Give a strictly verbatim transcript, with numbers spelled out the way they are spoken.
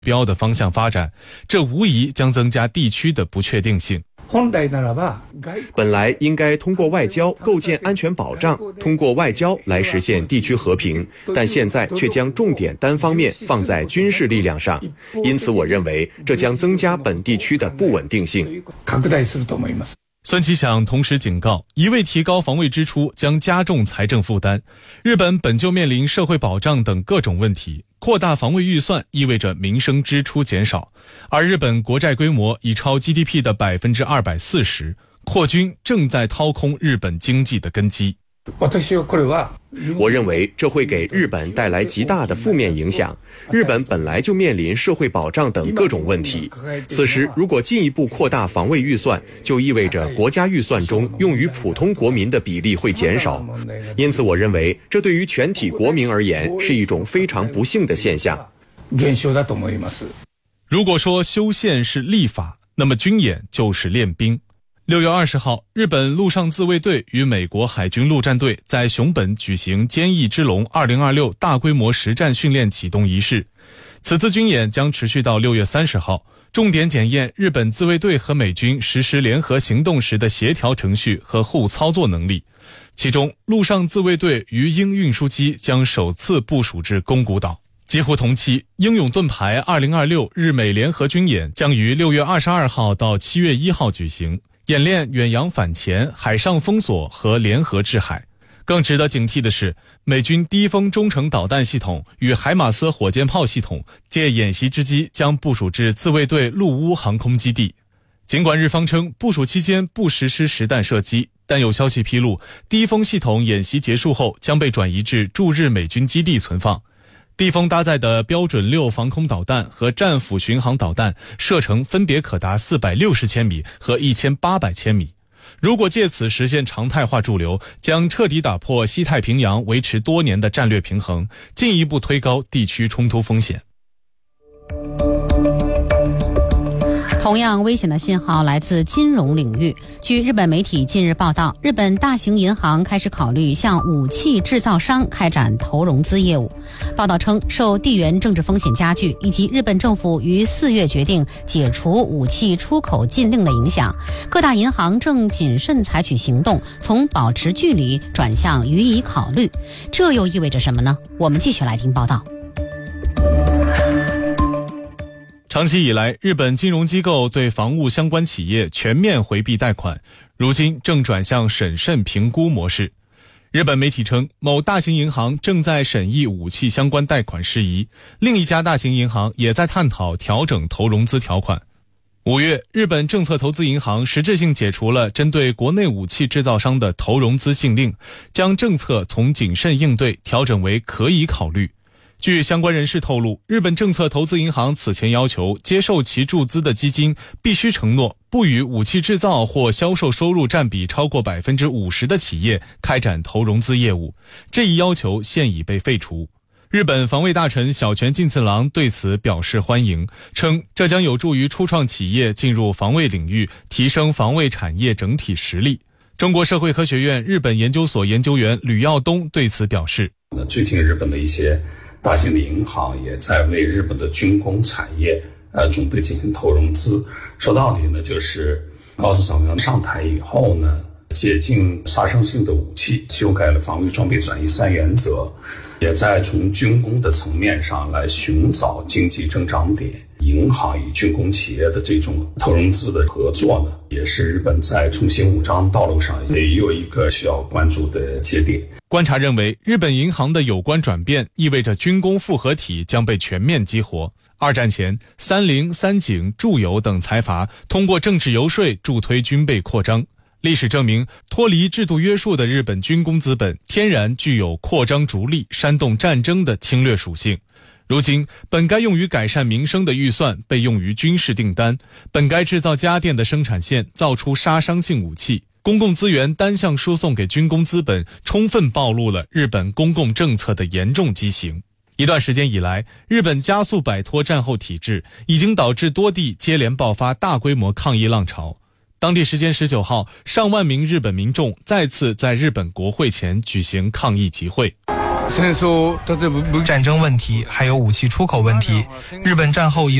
标的方向发展，这无疑将增加地区的不确定性。 本来应该通过外交构建安全保障，通过外交来实现地区和平，但现在却将重点单方面放在军事力量上，因此我认为这将增加本地区的不稳定性。 孙其响同时警告，一味提高防卫支出将加重财政负担。日本本就面临社会保障等各种问题，扩大防卫预算意味着民生支出减少，而日本国债规模已超 G D P 的百分之二百四十，扩军正在掏空日本经济的根基。 我认为这会给日本带来极大的负面影响。日本本来就面临社会保障等各种问题，此时如果进一步扩大防卫预算，就意味着国家预算中用于普通国民的比例会减少。因此我认为这对于全体国民而言是一种非常不幸的现象。 如果说修宪是立法，那么军演就是练兵。六月二十号，日本陆上自卫队与美国海军陆战队在熊本举行坚毅之龙二零二六大规模实战训练启动仪式。此次军演将持续到六月三十号，重点检验日本自卫队和美军实施联合行动时的协调程序和互操作能力。其中，陆上自卫队鱼鹰运输机将首次部署至宫古岛。几乎同期，英勇盾牌二零二六日美联合军演将于六月二十二号到七月一号举行。演练远洋反潜、海上封锁和联合制海。更值得警惕的是，美军低风中程导弹系统与海马斯火箭炮系统借演习之机将部署至自卫队陆乌航空基地。尽管日方称部署期间不实施实弹射击，但有消息披露，低风系统演习结束后将被转移至驻日美军基地存放。低风搭载的标准六防空导弹和战斧巡航导弹射程分别可达四百六十千米和一千八百千米。如果借此实现常态化驻留，将彻底打破西太平洋维持多年的战略平衡，进一步推高地区冲突风险。 同样危险的信号来自金融领域。据日本媒体近日报道，日本大型银行开始考虑向武器制造商开展投融资业务。报道称，受地缘政治风险加剧以及日本政府于四月决定解除武器出口禁令的影响，各大银行正谨慎采取行动，从保持距离转向予以考虑。这又意味着什么呢？我们继续来听报道。 长期以来，日本金融机构对房屋相关企业全面回避贷款，如今正转向审慎评估模式。日本媒体称，某大型银行正在审议武器相关贷款事宜，另一家大型银行也在探讨调整投融资条款。五月，日本政策投资银行实质性解除了针对国内武器制造商的投融资禁令，将政策从谨慎应对调整为可以考虑。据相关人士透露，日本政策投资银行此前要求接受其注资的基金必须承诺不与武器制造或销售收入占比超过 百分之五十 的企业开展投融资业务，这一要求现已被废除。日本防卫大臣小泉进次郎对此表示欢迎，称这将有助于初创企业进入防卫领域，提升防卫产业整体实力。中国社会科学院日本研究所研究员吕耀东对此表示， 最近日本的一些大型的银行也在为日本的军工产业呃准备进行投融资。说道理呢，就是高市长上台以后呢，解禁杀伤性的武器，修改了防卫装备转移三原则，也在从军工的层面上来寻找经济增长点。银行与军工企业的这种投融资的合作呢，也是日本在重新武装道路上也有一个需要关注的节点。 观察认为，日本银行的有关转变意味着军工复合体将被全面激活。二战前，三菱、三井、住友等财阀通过政治游说助推军备扩张。历史证明，脱离制度约束的日本军工资本天然具有扩张逐利、煽动战争的侵略属性。如今，本该用于改善民生的预算被用于军事订单，本该制造家电的生产线造出杀伤性武器。公共资源单向输送给军工资本，充分暴露了日本公共政策的严重畸形。一段时间以来，日本加速摆脱战后体制，已经导致多地接连爆发大规模抗议浪潮。当地时间十九号，上万名日本民众再次在日本国会前举行抗议集会。 战争问题，还有武器出口问题。日本战后一